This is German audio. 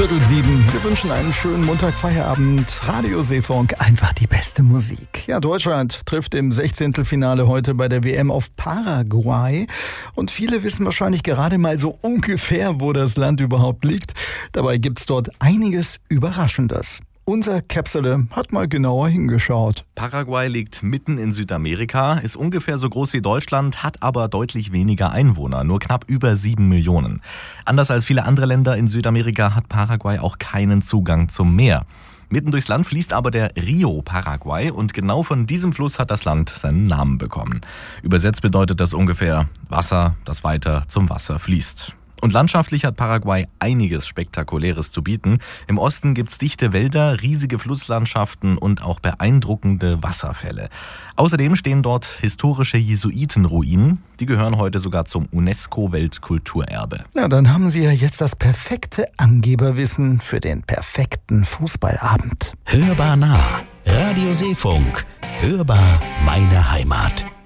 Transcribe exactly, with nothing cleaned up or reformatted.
Viertel sieben. Wir wünschen einen schönen Montagfeierabend. Radio Seefunk, einfach die beste Musik. Ja, Deutschland trifft im Sechzehntelfinale heute bei der W M auf Paraguay. Und viele wissen wahrscheinlich gerade mal so ungefähr, wo das Land überhaupt liegt. Dabei gibt's dort einiges Überraschendes. Unser Käpsele hat mal genauer hingeschaut. Paraguay liegt mitten in Südamerika, ist ungefähr so groß wie Deutschland, hat aber deutlich weniger Einwohner, nur knapp über sieben Millionen. Anders als viele andere Länder in Südamerika hat Paraguay auch keinen Zugang zum Meer. Mitten durchs Land fließt aber der Rio Paraguay und genau von diesem Fluss hat das Land seinen Namen bekommen. Übersetzt bedeutet das ungefähr Wasser, das weiter zum Wasser fließt. Und landschaftlich hat Paraguay einiges Spektakuläres zu bieten. Im Osten gibt's dichte Wälder, riesige Flusslandschaften und auch beeindruckende Wasserfälle. Außerdem stehen dort historische Jesuitenruinen. Die gehören heute sogar zum UNESCO-Weltkulturerbe. Na, dann haben Sie ja jetzt das perfekte Angeberwissen für den perfekten Fußballabend. Hörbar nah. Radio Seefunk. Hörbar meine Heimat.